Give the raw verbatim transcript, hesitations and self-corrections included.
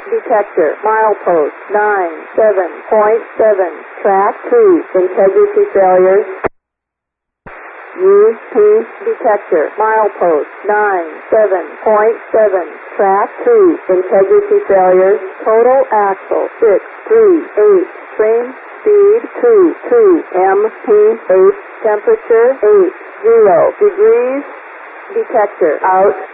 detector, milepost nine seven point seven, track two, integrity failures. U P detector, milepost nine seven point seven, track two, integrity failures. Total axle six three eight, train speed two two, M P eight, temperature eight zero degrees, detector out.